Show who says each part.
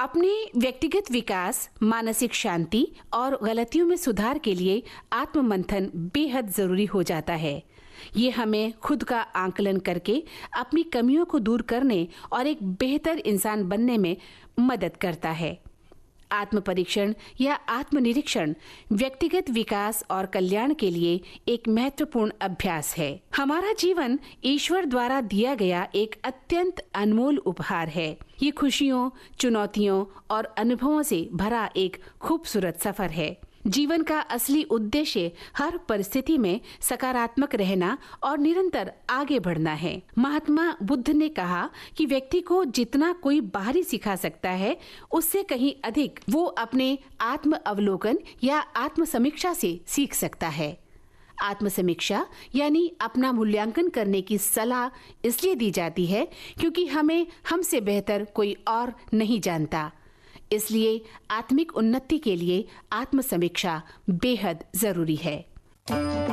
Speaker 1: अपने व्यक्तिगत विकास, मानसिक शांति और गलतियों में सुधार के लिए आत्म मंथन बेहद जरूरी हो जाता है। ये हमें खुद का आकलन करके अपनी कमियों को दूर करने और एक बेहतर इंसान बनने में मदद करता है। आत्म परीक्षण या आत्मनिरीक्षण व्यक्तिगत विकास और कल्याण के लिए एक महत्वपूर्ण अभ्यास है। हमारा जीवन ईश्वर द्वारा दिया गया एक अत्यंत अनमोल उपहार है। ये खुशियों, चुनौतियों और अनुभवों से भरा एक खूबसूरत सफर है। जीवन का असली उद्देश्य हर परिस्थिति में सकारात्मक रहना और निरंतर आगे बढ़ना है। महात्मा बुद्ध ने कहा कि व्यक्ति को जितना कोई बाहरी सिखा सकता है, उससे कहीं अधिक वो अपने आत्म अवलोकन या आत्म समीक्षा से सीख सकता है। आत्म समीक्षा यानी अपना मूल्यांकन करने की सलाह इसलिए दी जाती है क्योंकि हमें हमसे बेहतर कोई और नहीं जानता। इसलिए आत्मिक उन्नति के लिए आत्म समीक्षा बेहद जरूरी है।